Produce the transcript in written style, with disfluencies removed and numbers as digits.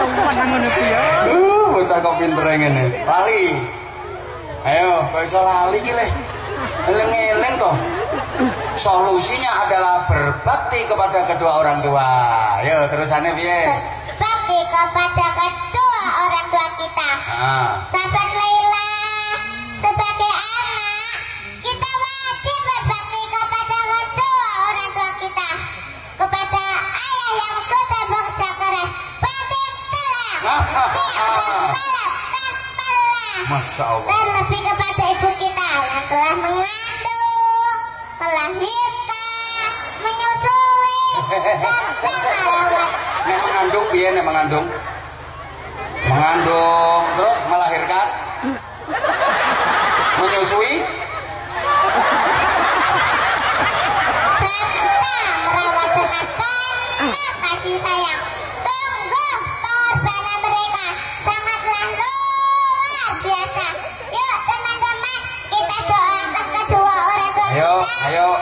Bocah kok pinter ngene. Lali. Ayo, kok iso lali ki le? Eling-eling toh. Solusinya adalah berbakti kepada kedua orang tua. Ayo, terusannya piye? Berbakti kepada kedua orang tua kita. Sahabat Laila, sebagai anak, kita wajib berbakti kepada kedua orang tua kita. Kepada ayah yang sudah bekerja keras, banting tulang, Masya Allah. dan lebih kepada ibu kita yang telah mengandung, melahirkan, menyusui, serta merawat. Nek mengandung piye nek mengandung? Mengandung terus melahirkan? Menyusui? Serta merawat dengan penuh kasih sayang. Sungguh pengorbanan mereka sangatlah luar biasa. Yuk teman-teman, kita doakan kedua orang tua Ayo, kita. ayo.